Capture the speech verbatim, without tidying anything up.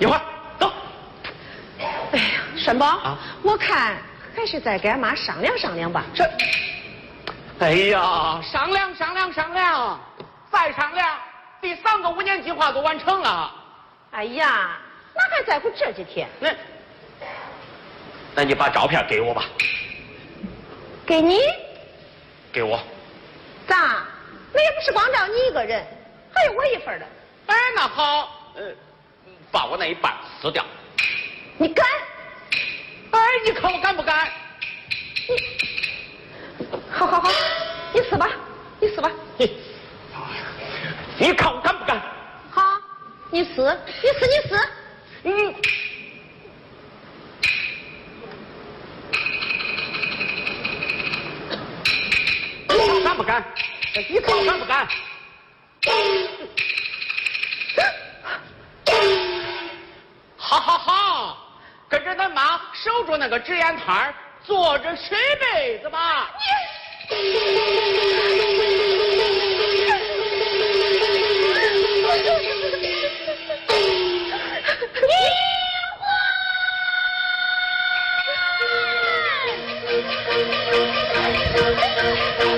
一会儿走。 哎呀，山宝啊， 我看还是再跟俺妈商量商量吧。 这，哎呀，商量商量商量，再商量，第三个五年计划都完成了。 哎呀，哪还在乎这几天？ 那，那你把照片给我吧。 给你？ 给我。 咋？那也不是光照你一个人，还有我一份的。 哎，那好，呃，把我那一半撕掉。 你敢？ 哎，你看我敢不敢？ 你，好好好，你撕吧，你撕吧。 你，你看我敢不敢？ 好，你撕，你撕，你撕。 嗯。你敢不敢？你看我敢不敢？好好好，跟着咱妈守住那个纸烟摊儿，坐着睡辈子吧。 你